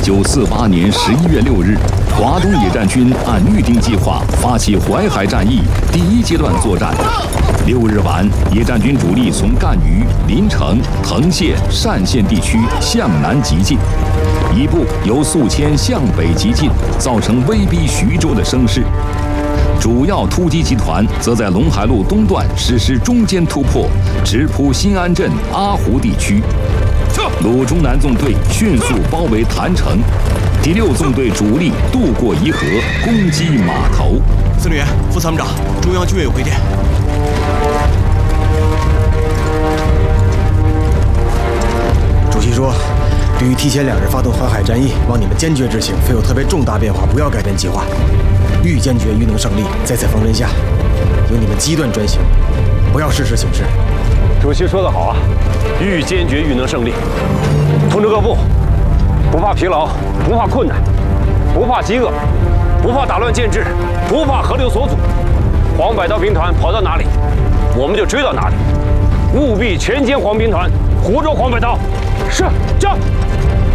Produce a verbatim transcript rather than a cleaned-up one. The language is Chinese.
九四八年十一月六日，华东野战军按预定计划发起淮海战役第一阶段作战。六日晚，野战军主力从赣榆、临城、藤县、单县地区向南急进，一部由宿迁向北急进，造成威逼徐州的声势。主要突击集团则在陇海路东段实施中间突破，直扑新安镇阿湖地区。鲁中南纵队迅速包围郯城，第六纵队主力渡过沂河，攻击码头。 司令员、副参谋长，中央军委有回电。 主席说，对于提前两日发动淮海战役，望你们坚决执行，非有特别重大变化，不要改变计划。愈坚决愈能胜利，在此方针下，由你们机断专行，不要事事请示。 主席说得好啊，愈坚决愈能胜利。通知各部，不怕疲劳，不怕困难，不怕饥饿，不怕打乱建制，不怕河流所阻。黄百韬兵团跑到哪里，我们就追到哪里，务必全歼黄兵团，湖州黄百韬。是，将。